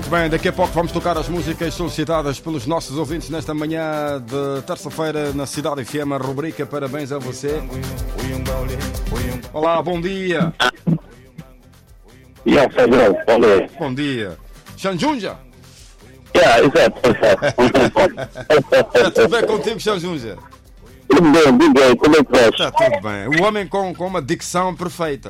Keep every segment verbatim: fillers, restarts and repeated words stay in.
Muito bem, daqui a pouco vamos tocar as músicas solicitadas pelos nossos ouvintes nesta manhã de terça-feira na Cidade F M, a rubrica Parabéns a Você. Olá, bom dia. Yeah, Pedro, bom dia. Bom dia. Xanjunja? Yeah, exato, exato. Está tudo bem contigo, Xanjunja? Tudo bem, diga aí, como é que vais? Está tudo bem. O homem com, com uma dicção perfeita.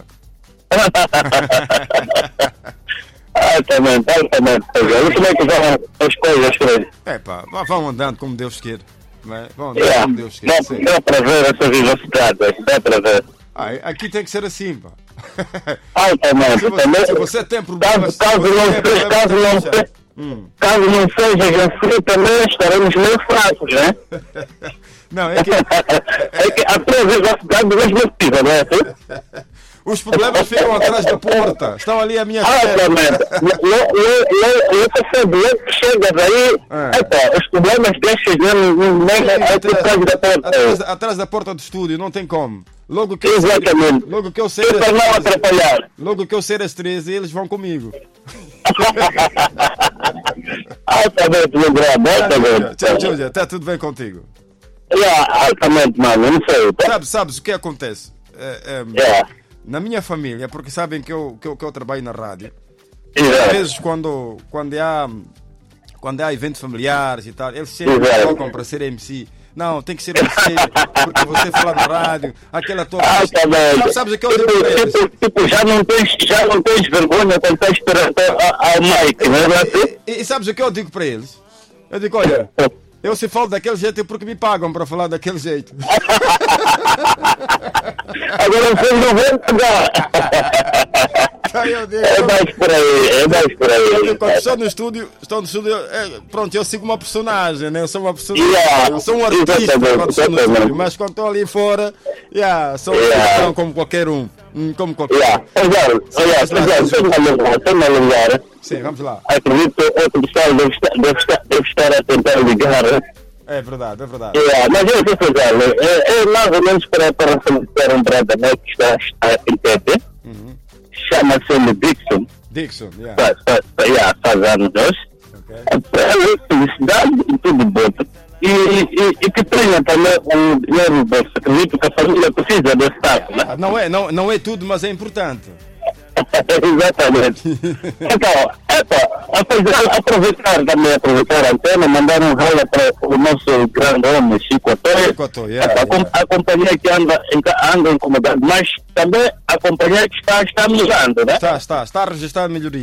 Altamente, altamente. E como é que vão as coisas por aí? É pá, vão andando como Deus quer. Não é? Vão andando Yeah, como Deus quer. dá, Sim. dá para ver essa velocidade, dá para ver. Ah, aqui tem que ser assim, pá. Altamente. Se você, se você tem problemas... Caso, caso, se não, você tem se- caso, problemas, não, deixa. se- Hum. caso não seja assim também estaremos meio fracos, né? Não, é que É que a tua velocidade mesmo precisa, não é assim? os problemas ficam atrás da porta. Estão ali à minha frente. Altamente. Eu percebo, logo que chegas aí, É. epa, os problemas deixam mesmo atrás da porta. Atrás, atrás da porta do estúdio, não tem como. Logo que eu Exatamente. ser, logo que eu ser É para não as treze, atrapalhar. logo que eu ser as treze, eles vão comigo. Altamente, meu grande, altamente. Tchau, Júlia, está tudo bem contigo? Yeah, altamente, mano, eu não sei. tá? Sabes, sabes o que acontece? É, é, Yeah, na minha família, porque sabem que eu, que eu, que eu trabalho na rádio, às exato. vezes quando, quando, há, quando há eventos familiares e tal, eles sempre me Exato. colocam para ser M C. Não, tem que ser M C, porque você fala na rádio, aquela toda. Altamente. Sabes, sabes o que eu digo para Tipo, eles? tipo, tipo, já não tens, já não tens vergonha quando estás perante a- ao mic, não é assim? E, e sabes o que eu digo para eles? Eu digo, olha, eu se falo daquele jeito é porque me pagam para falar daquele jeito. Agora vocês não vão pagar. Aí eu digo, É mais por aí, é mais por eu digo, quando aí. estou no estúdio, estou no estúdio, é, pronto, eu sigo uma personagem, né? Eu sou uma personagem, Yeah, eu sou um artista exatamente, quando estou no exatamente. estúdio, mas quando estou ali fora, yeah, sou Yeah. um cristão como qualquer um, hum, como qualquer Yeah, um. olha, olha, sem me alongar, sem me alongar. Sim, vamos lá. Acredito que outro pessoal deve estar, deve estar, deve estar a tentar ligar. É verdade, é verdade. Yeah, mas eu vou fazer, é, é mais ou menos para, para felicitar um brother, né, que está, está em T P. Uhum. Chama-se ele Dixon. Dixon, yeah. Faz, faz, yeah, faz anos hoje. Okay. Para ele, felicidade e tudo bom. E, e, e que tenha também um dinheiro no bolso. Acredito que a família precisa desse taco, né? Ah, Não é, não, não é tudo, mas é importante. Exatamente. Então, epa, apesar- aproveitar também, aproveitar a antena, mandar um rolo para o nosso grande homem, Chico Atóio. Chico Atóio, yeah, Epa, a com- yeah. A companhia que anda, anda incomodada, mas também a companhia que está, está melhorando, né? Está, está, está a registrar melhoria.